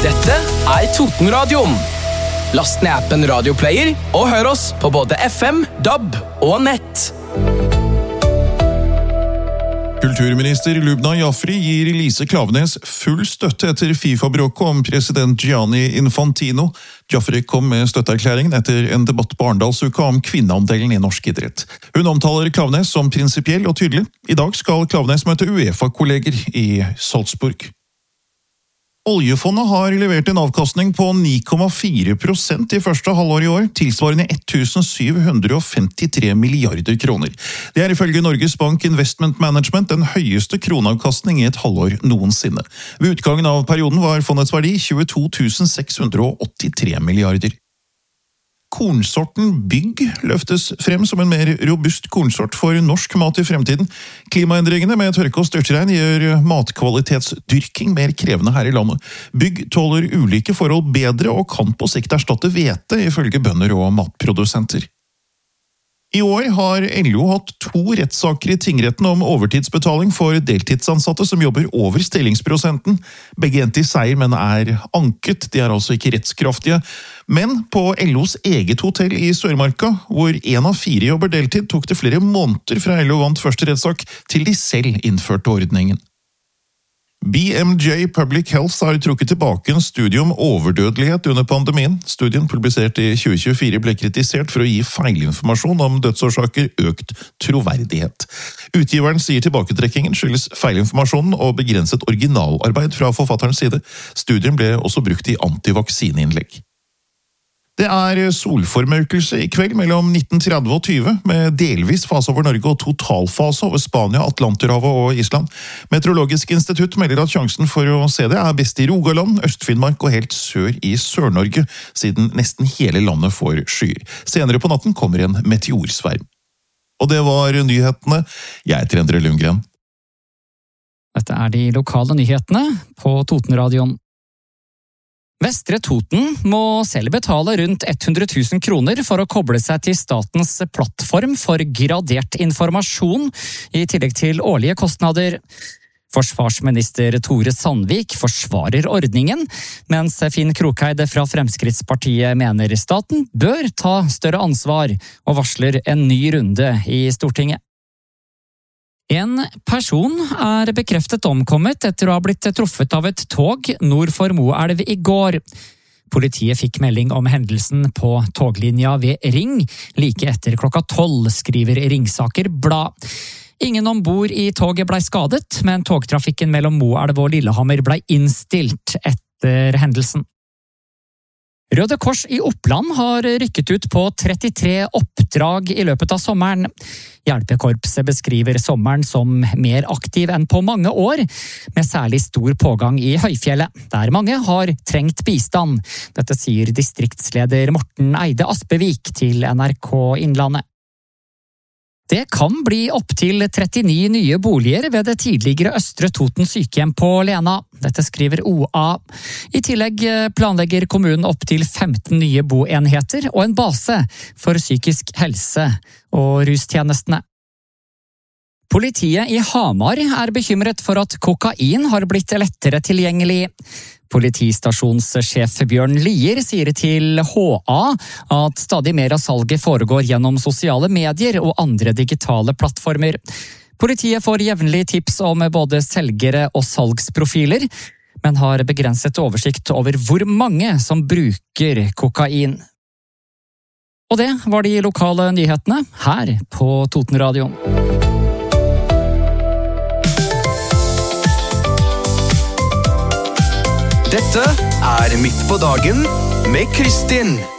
Dette Totenradioen. Last ned appen Radioplayer og hør oss på både FM, DAB og nett. Kulturminister Lubna Jafri gir Lise Klaveness full støtte etter FIFA-bråket om president Gianni Infantino. Jafri kom med støtteerklæringen etter en debatt på Arendalsuka om kvinneandelen i norsk idrett. Hun omtaler Klaveness som prinsipiell og tydelig. I dag skal Klaveness møte UEFA-kolleger i Salzburg. Oljefondet har levert en avkastning på 9,4% i første halvår i år, tilsvarende 1753 milliarder kroner. Det ifølge Norges Bank Investment Management den høyeste kroneavkastning i et halvår noensinne. Ved utgangen av perioden var fondets verdi 22 683 milliarder. Kornsorten Bygg løftes frem som en mer robust kornsort for norsk mat i fremtiden. Klimaendringene med tørke og størtregn gjør matkvalitetsdyrking mer krevende her i landet. Bygg tåler ulike forhold bedre og kan på sikt erstatte hvete, ifølge bønder og matprodusenter. I år har LO hatt 2 rettssaker i tingretten om overtidsbetaling for deltidsansatte som jobber over stillingsprosenten. Begge endte i seier, men anket. De altså ikke rettskraftige. Men på LOs eget hotell i Sørmarka, hvor 1 av 4 jobber deltid, tok det flere måneder fra LO vant første rettssak til de selv innførte ordningen. BMJ Public Health har trukket tilbake en studie om overdødelighet under pandemien. Studien, publisert i 2024, ble kritisert for å gi feilinformasjon om dødsårsaker økt troverdighet. Utgiveren sier tilbaketrekkingen skyldes feilinformasjonen og begrenset originalarbeid fra forfatterens side. Studien ble også brukt i antivaksineinnlegg. Det solformørkelse i kveld mellom 19:30 og 20, med delvis fase over Norge og totalfase over Spania, Atlanterhavet og Island. Meteorologisk institutt melder at sjansen for å se det best i Rogaland, Øst-Finnmark og helt sør i Sør-Norge, siden nesten hele landet får skyer. Senere på natten kommer en meteorsverm. Og det var nyhetene. Jeg heter Endre Lundgren. Dette de lokale nyhetene på Totenradioen. Vestre Toten må selv betale rundt 100 000 kroner for å koble seg til statens plattform for gradert informasjon, i tillegg til årlige kostnader. Forsvarsminister Tore Sandvik forsvarer ordningen, mens Finn Krokeide fra Fremskrittspartiet mener staten bør ta større ansvar og varsler en ny runde i Stortinget. En person bekreftet omkommet etter å ha blitt truffet av et tog nord for Moelv i går. Politiet fikk melding om hendelsen på toglinja ved Ring, like etter 12:00, skriver Ringsaker Blad. Ingen ombord i toget ble skadet, men togtrafikken mellom Moelv og Lillehammer ble innstilt etter hendelsen. Røde Kors i Oppland har rykket ut på 33 oppdrag i løpet av sommeren. Hjelpekorpset beskriver sommeren som mer aktiv enn på mange år, med særlig stor pågang i Høyfjellet, der mange har trengt bistand. Dette sier distriktsleder Morten Eide Aspevik til NRK Innlandet. Det kan bli opp til 39 nye boliger ved det tidligere Østre Toten sykehjem på Lena. Dette skriver OA. I tillegg planlegger kommunen opp til 15 nye boenheter og en base for psykisk helse og rustjenestene. Politiet i Hamar bekymret for at kokain har blitt lettere tilgjengelig. Politistasjonssjef Bjørn Lier sier til HA at stadig mer av salget foregår gjennom sosiale medier og andre digitale plattformer. Politiet får jevnlig tips om både selgere og salgsprofiler, men har begrenset oversikt over hvor mange som bruker kokain. Og det var de lokale nyhetene her på Totenradioen. Dette Midt på dagen med Kristin.